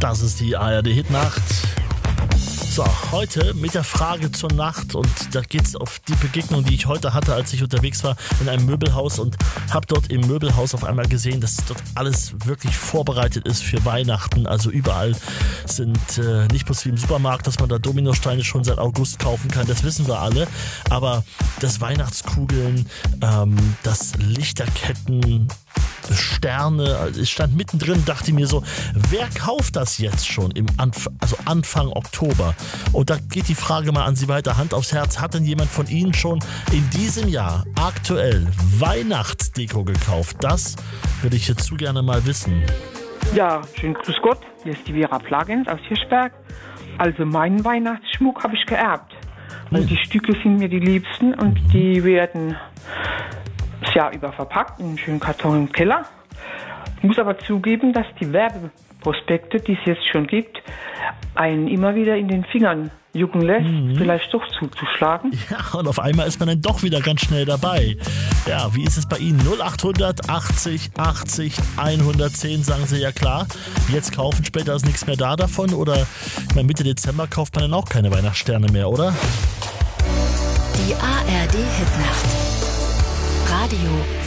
Das ist die ARD-Hitnacht. So, heute mit der Frage zur Nacht, und da geht's auf die Begegnung, die ich heute hatte, als ich unterwegs war in einem Möbelhaus und habe dort im Möbelhaus auf einmal gesehen, dass dort alles wirklich vorbereitet ist für Weihnachten. Also überall sind nicht bloß wie im Supermarkt, dass man da Dominosteine schon seit August kaufen kann, das wissen wir alle, aber das Weihnachtskugeln, das Lichterketten, Sterne, es stand mittendrin, dachte mir so, wer kauft das jetzt schon Anfang Oktober? Und da geht die Frage mal an Sie weiter, Hand aufs Herz, hat denn jemand von Ihnen schon in diesem Jahr aktuell Weihnachtsdeko gekauft? Das würde ich jetzt zu gerne mal wissen. Ja, schönen Grüß Gott, hier ist die Vera Plagens aus Hirschberg. Also meinen Weihnachtsschmuck habe ich geerbt. Also die Stücke sind mir die liebsten und die werden das Jahr über verpackt in einen schönen Karton im Keller. Ich muss aber zugeben, dass die Werbeprospekte, die es jetzt schon gibt, einen immer wieder in den Fingern jucken lässt, vielleicht doch zuzuschlagen. Ja, und auf einmal ist man dann doch wieder ganz schnell dabei. Ja, wie ist es bei Ihnen? 0800 80 80 110, sagen Sie ja klar. Jetzt kaufen, später ist nichts mehr da davon? Oder Mitte Dezember kauft man dann auch keine Weihnachtssterne mehr, oder? Die ARD-Hitnacht. Radio